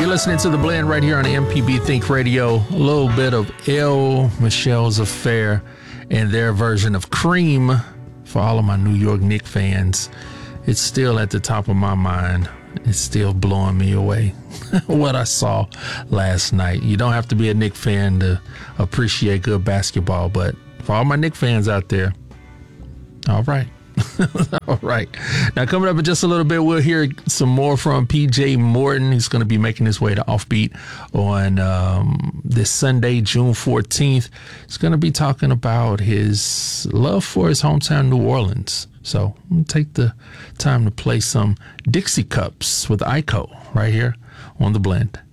listening to The Blend right here on MPB Think Radio. A little bit of El Michelle's Affair and their version of Cream for all of my New York Knicks fans. It's still at the top of my mind. It's still blowing me away what I saw last night. You don't have to be a Knicks fan to appreciate good basketball, but for all my Knicks fans out there, all right. All right. Now, coming up in just a little bit, we'll hear some more from PJ Morton. He's going to be making his way to Offbeat on this Sunday, June 14th. He's going to be talking about his love for his hometown, New Orleans. So I'm going to take the time to play some Dixie Cups with Iko right here on The Blend.